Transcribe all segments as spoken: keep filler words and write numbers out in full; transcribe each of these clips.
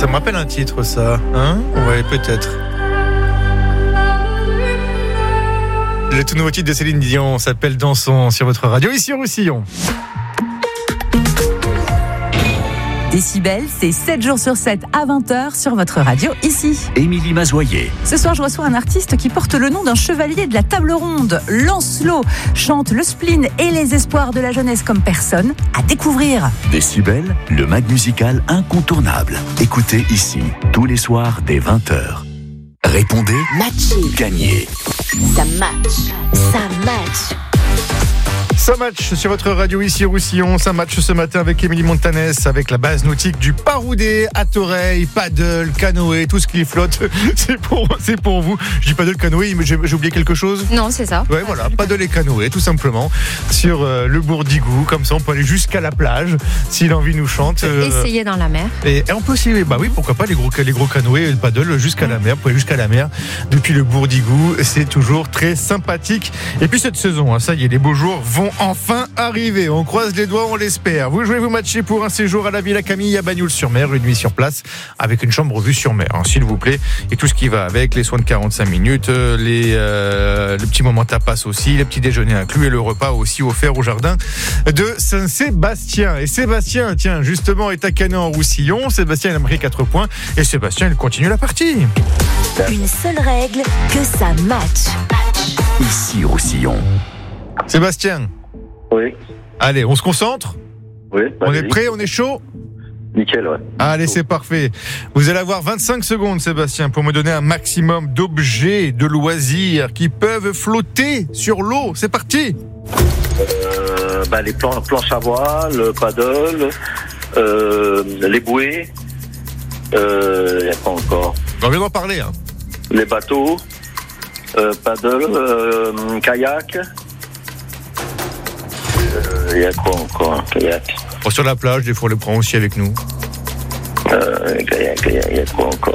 Ça me rappelle un titre, ça. Hein? Ouais, peut-être. Le tout nouveau titre de Céline Dion s'appelle Dansons sur votre radio, ici au Roussillon. Décibel, c'est sept jours sur sept à vingt heures sur votre radio, ici. Émilie Mazoyer. Ce soir, je reçois un artiste qui porte le nom d'un chevalier de la table ronde. Lancelot chante le spleen et les espoirs de la jeunesse comme personne. À découvrir. Décibel, le mag musical incontournable. Écoutez ici, tous les soirs dès vingt heures. Répondez, matchez, gagnez. Ça match, ça match. Ça match sur votre radio ici au Roussillon. Ça match ce matin avec Émilie Montanes, avec la base nautique du Paroudet, à Toreil, paddle, canoë, tout ce qui flotte. C'est pour, c'est pour vous. Je dis paddle, canoë, mais j'ai, j'ai oublié quelque chose. Non, c'est ça. Ouais, voilà, paddle et canoë, tout simplement. Sur euh, le Bourdigou, comme ça, on peut aller jusqu'à la plage, si l'envie nous chante. Euh, Essayer dans la mer. Et, et on peut aussi, bah oui, pourquoi pas les gros, les gros canoës et le paddle jusqu'à la mer. Vous pouvez aller jusqu'à la mer depuis le Bourdigou. C'est toujours très sympathique. Et puis cette saison, hein, ça y est, les beaux jours vont enfin arriver. On croise les doigts, on l'espère. Vous jouez vous matcher pour un séjour à la Villa Camille à Bagnols-sur-Mer, une nuit sur place avec une chambre vue sur mer, hein, s'il vous plaît, et tout ce qui va avec, les soins de quarante-cinq minutes, les euh, le petit moment tapas aussi, les petits déjeuners inclus et le repas aussi offert au jardin de Saint-Sébastien. Et Sébastien, tiens, justement, est à Canet-en-Roussillon. Sébastien, il a marqué quatre points et Sébastien, il continue la partie. Une seule règle, que ça match. Ici Roussillon. Sébastien. Oui. Allez, on se concentre ? Oui. On est prêt, on est chaud ? Nickel, ouais. Allez, c'est parfait. Vous allez avoir vingt-cinq secondes, Sébastien, pour me donner un maximum d'objets, de loisirs qui peuvent flotter sur l'eau. C'est parti. Euh, bah, les plan- planches à voile, le paddle, euh, les bouées, il euh, y a quoi encore ? On vient d'en parler. Hein. Les bateaux, euh, paddle, euh, kayak. Il euh, y a quoi encore ? Kayak. Bon, sur la plage, des fois, on les prend aussi avec nous. Euh, kayak, kayak, il y a quoi encore ?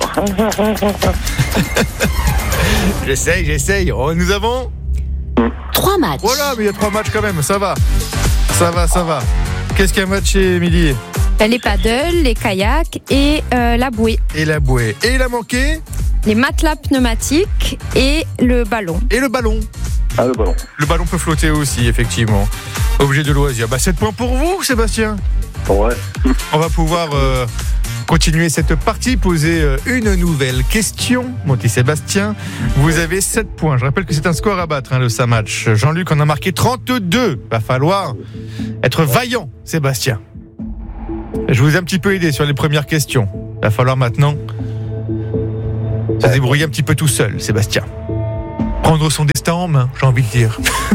J'essaye, j'essaye. Oh, nous avons Trois matchs. Voilà, mais il y a trois matchs quand même. Ça va. Ça va, ça va. Qu'est-ce qu'il y a matché, Émilie ? Les paddles, les kayaks et euh, la bouée. Et la bouée. Et il a manqué ? Les matelas pneumatiques et le ballon. Et le ballon. Ah, le ballon. Le ballon peut flotter aussi, effectivement. Objet de loisir. Bah, sept points pour vous, Sébastien. Ouais. On va pouvoir euh, continuer cette partie, poser euh, une nouvelle question. Mon petit Sébastien, vous avez sept points. Je rappelle que c'est un score à battre, hein, le ça match. Jean-Luc en a marqué trente-deux. Va falloir être vaillant, Sébastien. Je vous ai un petit peu aidé sur les premières questions. Va falloir maintenant se débrouiller un petit peu tout seul, Sébastien. Prendre son destin en main, j'ai envie de dire.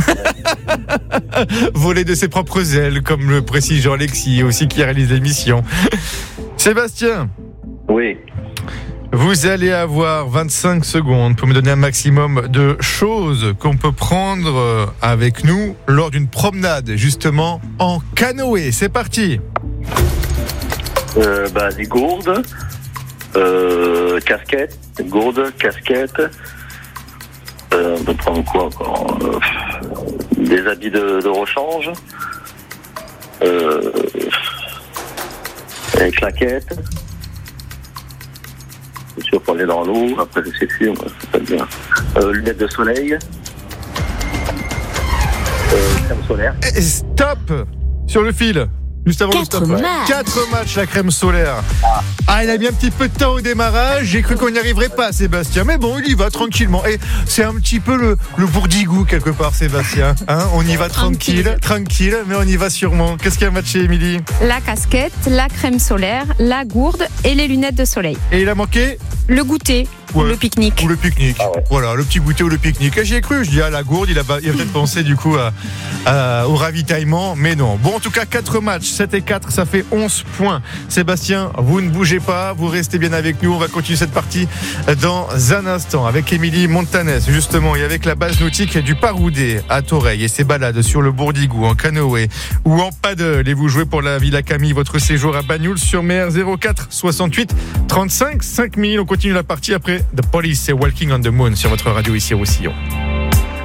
Voler de ses propres ailes, comme le précise Jean-Alexis, aussi qui réalise l'émission. Sébastien. Oui. Vous allez avoir vingt-cinq secondes pour me donner un maximum de choses qu'on peut prendre avec nous lors d'une promenade, justement, en canoë. C'est parti. Euh, bah, des gourdes, euh, casquettes, gourdes, casquettes. Euh, on peut prendre quoi encore ? euh, Des habits de, de rechange. Euh, des claquettes. C'est sûr pour aller dans l'eau. Après, c'est sûr, c'est pas bien. Euh, lunettes de soleil. Euh, crème solaire. Et stop sur le fil. Juste avant Quatre le stop. matchs. Quatre matchs, la crème solaire. Ah, il a mis un petit peu de temps au démarrage. J'ai cru qu'on n'y arriverait pas, Sébastien. Mais bon, il y va tranquillement. Et c'est un petit peu le, le bourdigou, quelque part, Sébastien. Hein, on y va tranquille, tranquille, mais on y va sûrement. Qu'est-ce qu'il y a matché, Émilie ? La casquette, la crème solaire, la gourde et les lunettes de soleil. Et il a manqué ? Le goûter ou Ouais. le pique-nique. Ou le pique-nique. Ah ouais. Voilà, le petit goûter ou le pique-nique. Et j'y ai cru, je dis à la gourde, il a, il a peut-être pensé du coup à, à, au ravitaillement, mais non. Bon, en tout cas, quatre matchs, sept et quatre, ça fait onze points. Sébastien, vous ne bougez pas, vous restez bien avec nous. On va continuer cette partie dans un instant avec Émilie Montanes, justement, et avec la base nautique du Paroudet à Toreil et ses balades sur le Bourdigou en canoë ou en paddle. Et vous jouez pour la Villa Camille, votre séjour à Bagnols-sur-Mer, zéro quatre soixante-huit trente-cinq cinq mille. On continue la partie après The Police et Walking on the Moon sur votre radio ici au Roussillon.